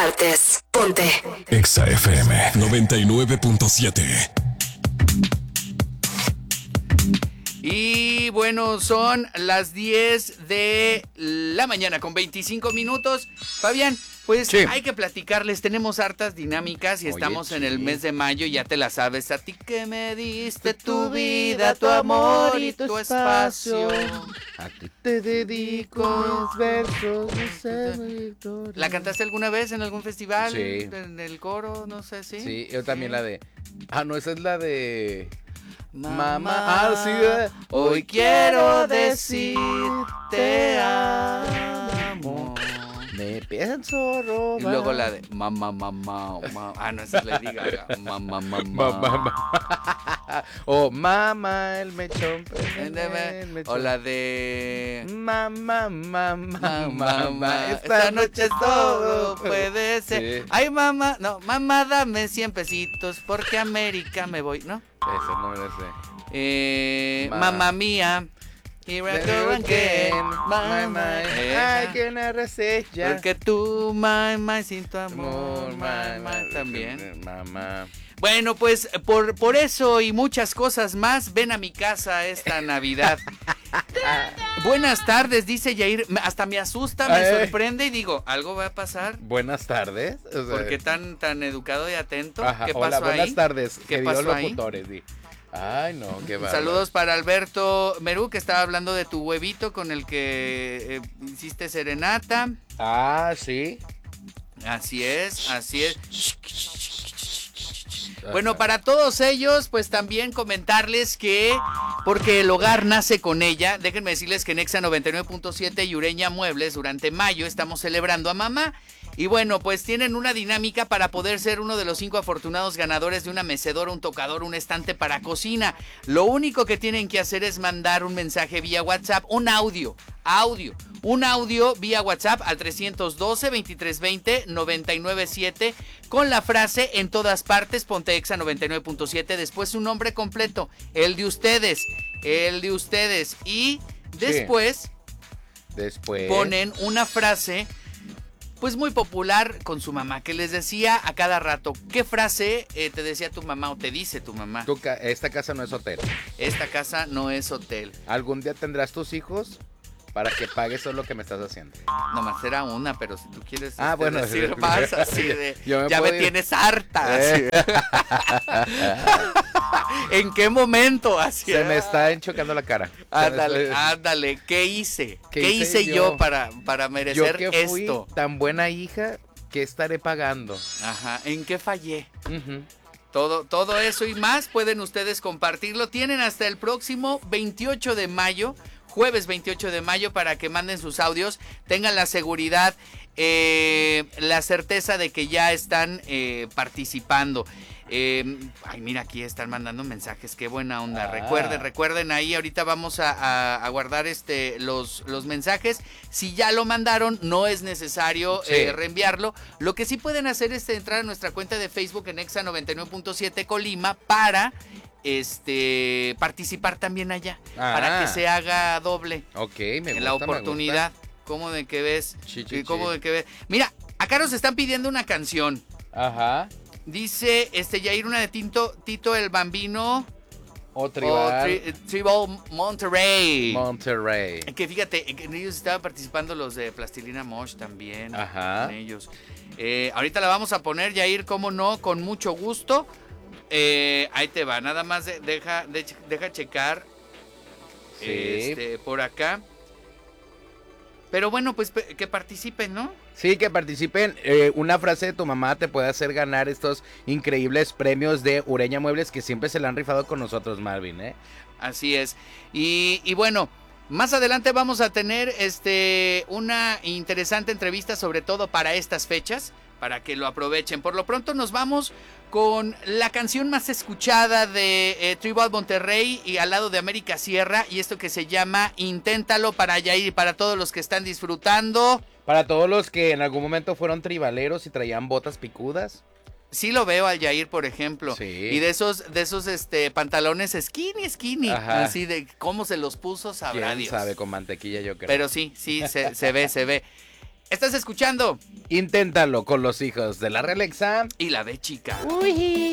partes. Ponte. Exa FM 99.7. Y bueno, son las 10 de la mañana con 25 minutos. Fabián, pues sí, hay que platicarles, tenemos hartas dinámicas y estamos en el mes de mayo, ya te la sabes. A ti que me diste tu vida, tu amor y tu espacio. A ti te dedico mis versos, ¿La cantaste alguna vez en algún festival? Sí. En el coro, no sé, ¿sí? Sí, yo también la de... Ah, no, esa es la de... Mamá, sí, hoy quiero decir te amo. Me pienso robar. Y luego la de mamá. Ah, no, esa es Lady Gaga. Mamá. O mamá, el mechón. O la de mamá. Esta noche todo puede ser. Sí. Ay, mamá. No, mamá, dame 100 pesitos porque a América me voy, ¿no? Esa no me la sé. Mamá mía. Here I go again, mamá. Ay, que no recella. Porque tú, mamá, sin tu amor, mamá, también. Mamá. Bueno, pues por eso y muchas cosas más, ven a mi casa esta Navidad. Buenas tardes, dice Yair. Hasta me asusta, me sorprende y digo, ¿algo va a pasar? Buenas tardes. O sea, ¿Por qué tan educado y atento? Ajá, ¿Qué pasó hola, ahí? buenas tardes, ¿Qué queridos pasó ahí? locutores. Ay, no, qué bárbaro. Saludos para Alberto Merú, que estaba hablando de tu huevito con el que hiciste serenata. Ah, sí. Así es. Bueno, para todos ellos, pues también comentarles que, porque el hogar nace con ella, déjenme decirles que en Exa 99.7 y Ureña Muebles, durante mayo, estamos celebrando a mamá. Y bueno, pues tienen una dinámica para poder ser uno de los 5 afortunados ganadores de una mecedora, un tocador, un estante para cocina. Lo único que tienen que hacer es mandar un mensaje vía WhatsApp, un audio vía WhatsApp al 312-2320-997 con la frase en todas partes, ponte Exa 99.7, después su nombre completo, el de ustedes, y después ponen una frase pues muy popular con su mamá, que les decía a cada rato. ¿Qué frase te decía tu mamá o te dice tu mamá? Esta casa no es hotel. Esta casa no es hotel. ¿Algún día tendrás tus hijos para que pagues todo lo que me estás haciendo? Nomás era una, pero si tú quieres bueno, decir más, así de, ya me tienes harta. Así. ¿En qué momento? Así. Se me está enchocando la cara. Ándale, ¿qué hice? ¿Qué hice yo para merecer yo que fui esto? Tan buena hija, ¿qué estaré pagando? Ajá, ¿en qué fallé? Uh-huh. Todo eso y más pueden ustedes compartirlo. Tienen hasta el próximo 28 de mayo, jueves 28 de mayo, para que manden sus audios, tengan la seguridad, la certeza de que ya están participando. Ay, mira, aquí están mandando mensajes, qué buena onda. Recuerden ahí, ahorita vamos a guardar los mensajes. Si ya lo mandaron, no es necesario reenviarlo. Lo que sí pueden hacer es entrar a nuestra cuenta de Facebook en Exa 99.7 Colima para participar también allá, para que se haga doble. Ok, me gusta, la oportunidad. ¿Cómo de que ves? ¿Cómo de que ves? Mira, acá nos están pidiendo una canción. Ajá. Dice Yair, una de Tito el Bambino. Tribal. Tribal Monterrey. Que fíjate, en ellos estaban participando los de Plastilina Mosh también. Ajá. Con ellos. Ahorita la vamos a poner, Yair, cómo no, con mucho gusto. Ahí te va, nada más deja checar. Sí. Por acá. Pero bueno, pues que participen, ¿no? Sí, que participen. Una frase de tu mamá te puede hacer ganar estos increíbles premios de Ureña Muebles que siempre se la han rifado con nosotros, Marvin, ¿eh? Así es. Y bueno, más adelante vamos a tener una interesante entrevista, sobre todo para estas fechas, para que lo aprovechen. Por lo pronto nos vamos con la canción más escuchada de Tribal Monterrey y al lado de América Sierra, y esto que se llama Inténtalo, para Yair y para todos los que están disfrutando. Para todos los que en algún momento fueron tribaleros y traían botas picudas. Sí lo veo al Yair, por ejemplo. Sí. Y de esos pantalones skinny. Ajá. Así de cómo se los puso, sabrá ¿Quién Dios. sabe? Con mantequilla, yo creo. Pero sí, se ve. Estás escuchando Inténtalo con los hijos de la Realexa y la B chica. Uy.